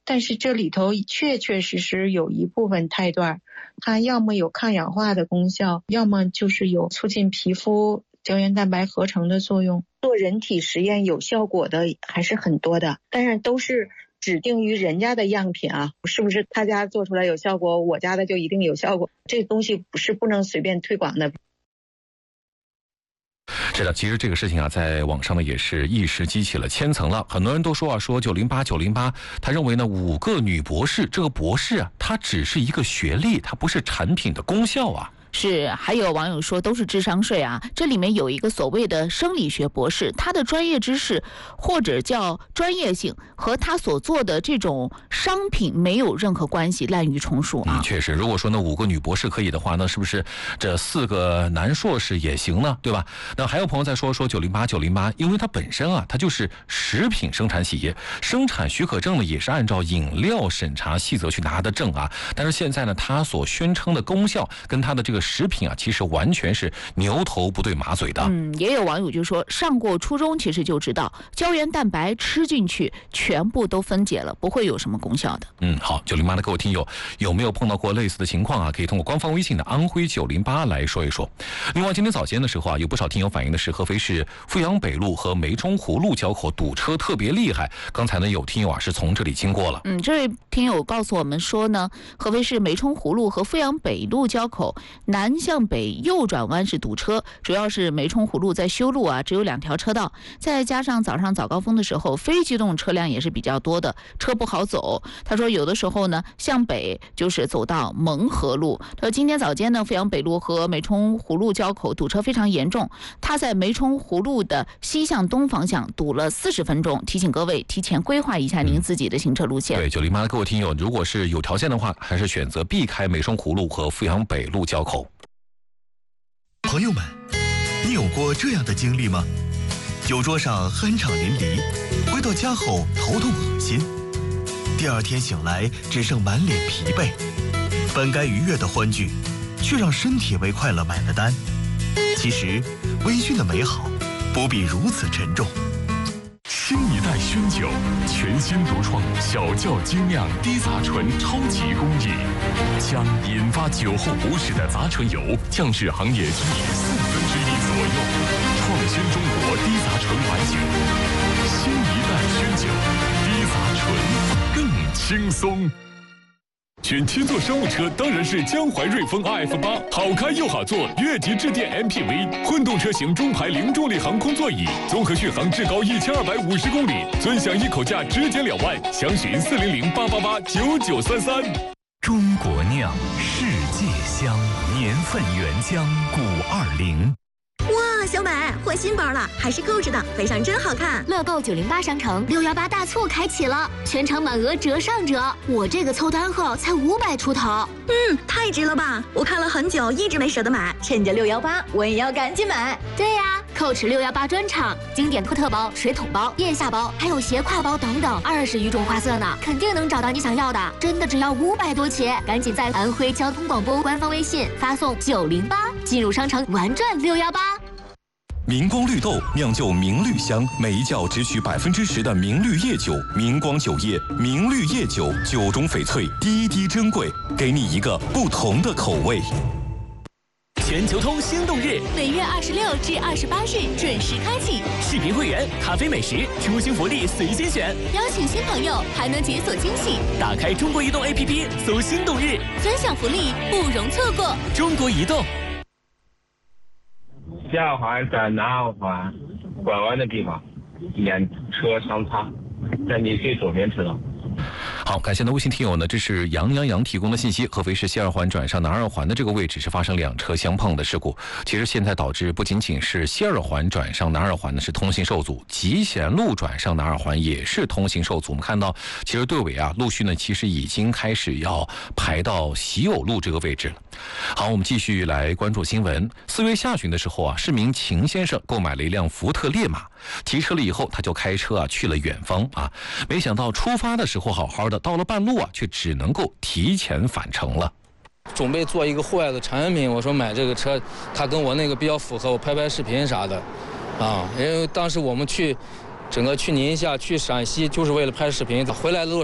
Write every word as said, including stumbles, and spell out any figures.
但是这里头确确实实有一部分胎段，它要么有抗氧化的功效，要么就是有促进皮肤胶原蛋白合成的作用。做人体实验有效果的还是很多的，但是都是指定于人家的样品啊，是不是他家做出来有效果，我家的就一定有效果？这东西不是不能随便推广的。 是的，其实这个事情啊，在网上呢也是一时激起了千层浪。很多人都说啊，说九零八九零八，他认为呢五个女博士，这个博士啊，它只是一个学历，它不是产品的功效啊。 是，还有网友说都是智商税啊。这里面有一个所谓的生理学博士，他的专业知识或者叫专业性和他所做的这种商品没有任何关系，滥竽充数啊。 嗯，确实，如果说那五个女博士可以的话，那是不是这四个男硕士也行呢？对吧？那还有朋友在说说九零八九零八，因为它本身啊，它就是食品生产企业，生产许可证呢也是按照饮料审查细则去拿的证啊。但是现在呢，它所宣称的功效跟它的这个食品啊，其实完全是牛头不对马嘴的。 嗯，也有网友就说，上过初中其实就知道，胶原蛋白吃进去全部都分解了，不会有什么功效的。 嗯，好，九零八的各位听友有没有碰到过类似的情况啊？可以通过官方微信的安徽九零八来说一说。另外，今天早间的时候啊，有不少听友反映的是合肥市阜阳北路和梅冲湖路交口堵车特别厉害。刚才呢，有听友啊是从这里经过了。 嗯，这位听友告诉我们说呢，合肥市梅冲湖路和阜阳北路交口南向北右转弯是堵车，主要是梅冲湖路在修路啊，只有两条车道，再加上早上早高峰的时候，非机动车辆也是比较多的，车不好走。他说有的时候呢，向北就是走到蒙河路。他说今天早间呢，阜阳北路和梅冲湖路交口堵车非常严重，他在梅冲湖路的西向东方向堵了四十分钟，提醒各位提前规划一下您自己的行车路线。 对，九零八的各位听友，如果是有条件的话，还是选择避开梅冲湖路和阜阳北路交口。 朋友们，你有过这样的经历吗？酒桌上酣畅淋漓，回到家后头痛恶心，第二天醒来只剩满脸疲惫，本该愉悦的欢聚，却让身体为快乐买了单。其实，微醺的美好不必如此沉重。 新一代熏酒，全新独创小窖精酿低杂醇超级工艺，将引发酒后不适的杂醇油降至行业均值四分之一左右，创新中国低杂醇白酒。新一代熏酒，低杂醇更轻松。选七座商务车当然是江淮瑞风 R F 八，好开又好坐，越级致电 M P V， 混动车型中排零重力航空座椅，综合续航至高一千二百五十公里，尊享一口价直减两万，详询四零零八八八九九三三。 中国酿，世界香，年份原浆古二零。 哇，小美换新包了，还是购置的，背上真好看。 乐购九零八商城六幺八大促开启了，全场满额折上折。我这个凑单后才五百出头， 嗯，太值了吧！我看了很久，一直没舍得买，趁着六幺八，我也要赶紧买。 对呀、啊，蔻驰六幺八专场，经典科特包、水桶包、腋下包，还有斜挎包等等，二十余种花色呢，肯定能找到你想要的。真的只要五百多起，赶紧在安徽交通广播官方微信发送九零八，进入商城玩转六幺八。 明光绿豆酿就明绿香，每一窖只取百分之十的明绿叶酒，明光酒业明绿叶酒，酒中翡翠，滴滴珍贵，给你一个不同的口味。 全球通心动日， 每月二十六至二十八日准时开启。 视频会员、咖啡美食、出行福利随心选， 邀请新朋友还能解锁惊喜。 打开中国移动 A P P， 搜心动日， 分享福利不容错过。 中国移动。 西二环转南二环拐弯的地方，两车相差，在你最左边车道。 好，感谢的微信听友呢，这是杨洋洋提供的信息。合肥市西二环转上南二环的这个位置是发生两车相碰的事故。其实现在导致不仅仅是西二环转上南二环呢是通行受阻，集贤路转上南二环也是通行受阻。我们看到，其实队尾啊，陆续呢其实已经开始要排到喜友路这个位置了。好，我们继续来关注新闻。四月下旬的时候啊，市民秦先生购买了一辆福特烈马，提车了以后，他就开车啊去了远方啊，没想到出发的时候好好的，到了半路啊，却只能够提前返程了。 准备做一个户外的产品，我说买这个车，它跟我那个比较符合，我拍拍视频啥的，啊，因为当时我们去，整个去宁夏、去陕西，就是为了拍视频，回来的路。